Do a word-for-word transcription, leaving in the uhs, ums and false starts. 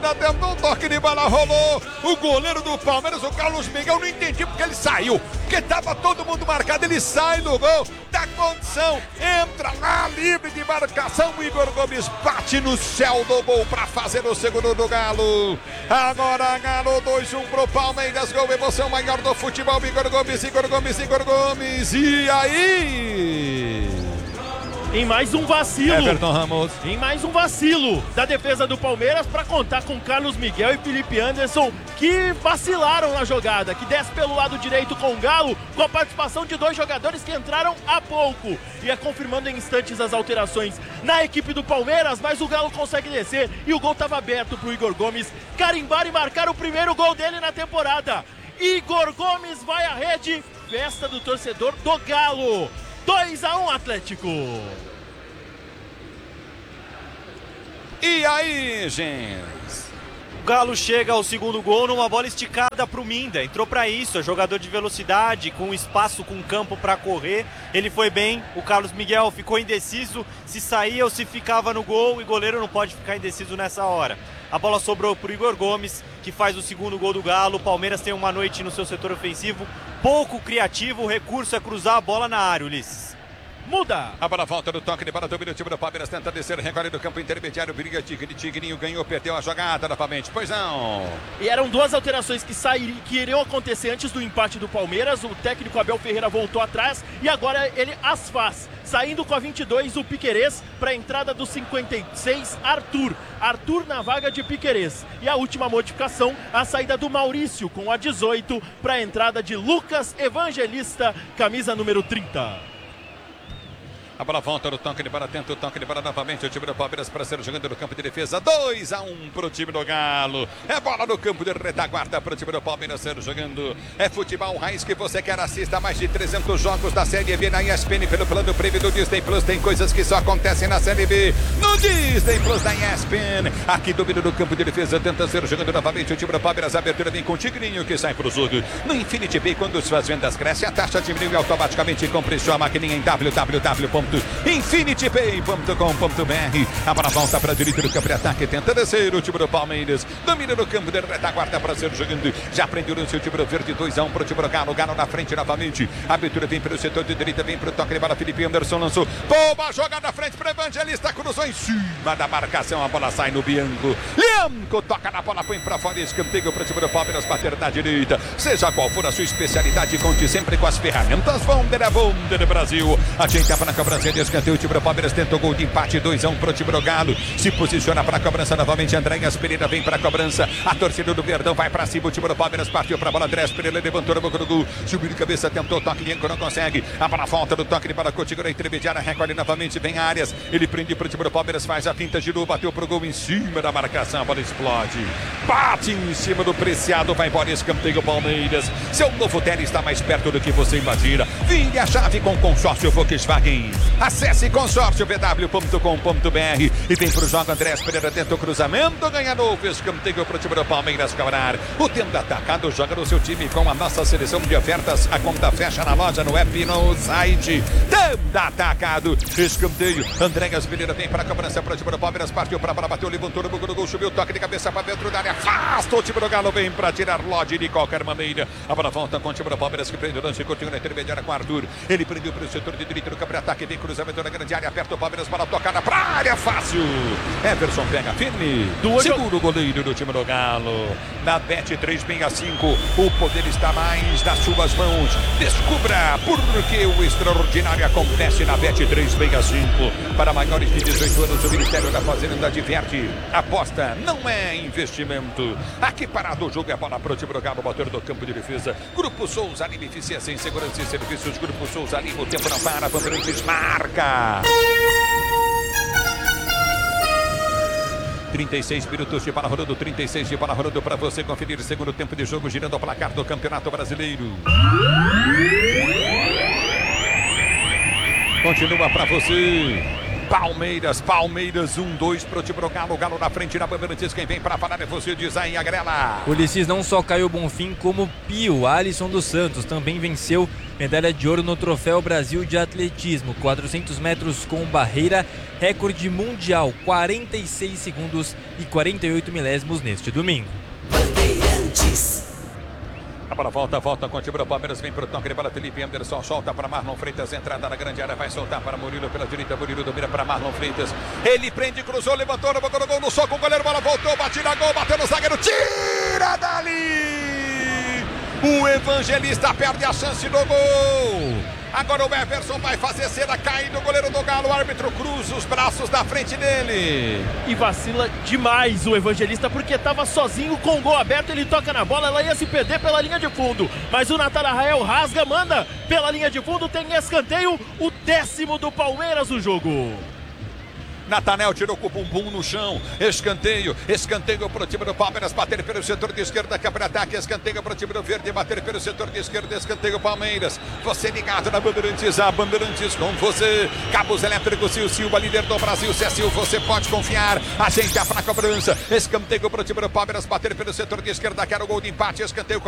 Medina tentou um toque de bola, rolou. O goleiro do Palmeiras, o Carlos Miguel, não entendi porque ele saiu. Porque tava todo mundo marcado, ele sai do gol. Dá condição, entra lá, livre de marcação. O Igor Gomes bate no céu do gol para fazer o segundo do Galo. Agora Galo dois a um pro Palmeiras. Gol, emoção maior do futebol. Igor Gomes, Igor Gomes, Igor Gomes. E aí? Em mais um vacilo. Everton Ramos. Em mais um vacilo da defesa do Palmeiras para contar com Carlos Miguel e Felipe Anderson, que vacilaram na jogada, que desce pelo lado direito com o Galo, com a participação de dois jogadores que entraram há pouco. E é confirmando em instantes as alterações na equipe do Palmeiras, mas o Galo consegue descer e o gol estava aberto para o Igor Gomes carimbar e marcar o primeiro gol dele na temporada. Igor Gomes vai à rede, festa do torcedor do Galo. dois a um Atlético. E aí, gente? O Galo chega ao segundo gol numa bola esticada para o Minda. Entrou para isso, é jogador de velocidade, com espaço, com campo para correr. Ele foi bem, o Carlos Miguel ficou indeciso se saía ou se ficava no gol, e goleiro não pode ficar indeciso nessa hora. A bola sobrou para o Igor Gomes, que faz o segundo gol do Galo. O Palmeiras tem uma noite no seu setor ofensivo pouco criativo, o recurso é cruzar a bola na área, Ulisses. Muda! A bola volta no toque de bola, domina o time do Palmeiras, tenta descer, recolhe do campo intermediário, briga Tigre, Tigrinho ganhou, perdeu a jogada novamente, pois não. E eram duas alterações que, sairiam, que iriam acontecer antes do empate do Palmeiras. O técnico Abel Ferreira voltou atrás e agora ele as faz. Saindo com a vinte e dois, o Piquerez, para a entrada do cinquenta e seis, Arthur. Arthur na vaga de Piquerez. E a última modificação, a saída do Maurício com a dezoito, para a entrada de Lucas Evangelista, camisa número trinta. A bola volta no toque de bola, tenta o toque de bola novamente. O time do Palmeiras para ser jogando no campo de defesa. dois a um para o time do Galo. É bola no campo de retaguarda para o time do Palmeiras ser jogando. É futebol raiz que você quer. Assista mais de trezentos jogos da Série B na E S P N pelo plano prêmio do Disney Plus. Tem coisas que só acontecem na Série B no Disney Plus da E S P N. Aqui domina no campo de defesa, tenta ser jogando novamente. O time do Palmeiras, a abertura vem com o Tigrinho que sai para o jogo. No Infinity Pay, quando suas vendas crescem, a taxa diminui automaticamente. Compre sua maquininha em w w w ponto infinity pay ponto com ponto b r. A bola volta para a direita do campo de ataque, tenta descer o time do Palmeiras, domina no campo de retaguarda para ser jogando, já prendeu o seu time do verde, dois a um para o time do Galo, Galo na frente novamente, a abertura vem para o setor de direita, vem para o toque de bola, Felipe Anderson lançou, boa jogada na frente para Evangelista, cruzou em cima da marcação, a bola sai no Bianco, Bianco toca na bola, põe para fora, escanteio para o time do Palmeiras, bater na direita, seja qual for a sua especialidade, conte sempre com as ferramentas Wonder, Wonder Brasil, ajeita para a cobrança, escanteio, o time do Palmeiras tenta o gol de empate, dois a um para o time do Galo, se posiciona para a cobrança novamente, Andréas Pereira vem para a cobrança, a torcida do Verdão vai para cima, o time do Palmeiras partiu para a bola, Andréas Pereira levantou a boca do gol, subiu de cabeça, tentou o toque, Bianco não consegue, a bola volta do toque de bola, continua intermediária, recolhe novamente, vem Arias, ele prende para o time do Palmeiras, faz a finta, girou, bateu pro gol em cima da marcação, a bola explode, bate em cima do Preciado, vai embora, escanteio Palmeiras, seu novo tele está mais perto do que você imagina, vire a chave com o consórcio Volkswagen, acesse consórcio v w ponto com ponto b r e vem pro jogo. Andréas Pereira tenta o cruzamento, ganha novo escanteio pro time do Palmeiras cobrar. O tempo atacado joga no seu time com a nossa seleção de ofertas. A conta fecha na loja, no app e no site. Tempo atacado, escanteio. Andréas Pereira vem para a cobrança pro time do Palmeiras, partiu para a bola, bateu, levantou no buco do gol, subiu, toque de cabeça para dentro da área, afasta o time do Galo, vem para tirar Lodi de qualquer maneira. A bola volta com o time do Palmeiras que prende o lance, continua na intermediária com o Arthur. Ele prendeu para o setor de direito do campo de ataque, vem cruzamento na grande área, aperta o Palmeiras para tocar na praia, fácil. Everson pega firme, Duas segura o goleiro do time do Galo. Na Bet três sessenta e cinco, o poder está mais nas suas mãos. Descubra porque o extraordinário acontece na Bet três sessenta e cinco. Para maiores de dezoito anos, o Ministério da Fazenda adverte: aposta não é investimento. Aqui parado o jogo, é bola para o time do Galo, motor do campo de defesa. Grupo Souza, Lima, eficiência em segurança e serviços. Grupo Souza, Lima, o tempo não para, Bandeirantes marca. trinta e seis minutos de bola rolando, trinta e seis de bola rolando para você conferir o segundo tempo de jogo, girando o placar do Campeonato Brasileiro. Continua para você. Palmeiras, Palmeiras, um, dois pro time do Galo, Galo na frente na Bandeirantes, quem vem para falar é você, diz aí, Agrela. O Ulisses não só caiu Bonfim, como Pio, Alisson dos Santos, também venceu medalha de ouro no Troféu Brasil de Atletismo, quatrocentos metros com barreira, recorde mundial, quarenta e seis segundos e quarenta e oito milésimos neste domingo. Bandeirantes. A bola volta, volta com o time do Palmeiras, vem pro toque para Felipe Anderson, solta para Marlon Freitas, entrada na grande área, vai soltar para Murilo pela direita, Murilo domina para Marlon Freitas, ele prende, cruzou, levantou, no boca do gol, no soco, o goleiro, bola voltou, bate na gol, bateu no zagueiro, tira dali! O Evangelista perde a chance do gol. Agora o Everson vai fazer cera, cai no goleiro do Galo, o árbitro cruza os braços da frente dele. E vacila demais o Evangelista, porque estava sozinho com o gol aberto, ele toca na bola, ela ia se perder pela linha de fundo. Mas o Natanael rasga, manda pela linha de fundo, tem escanteio, o décimo do Palmeiras no jogo. Natanel tirou com o bumbum no chão, escanteio, escanteio para o time do Palmeiras, bater pelo setor de esquerda, contra-ataque, escanteio para o time do Verde, bater pelo setor de esquerda, escanteio Palmeiras, você ligado na Bandeirantes, a Bandeirantes com você, cabos elétricos Sil Silva, líder do Brasil, se é Sil, você pode confiar, a gente é para a cobrança, escanteio para o time do Palmeiras, bater pelo setor de esquerda, quer o gol de empate, escanteio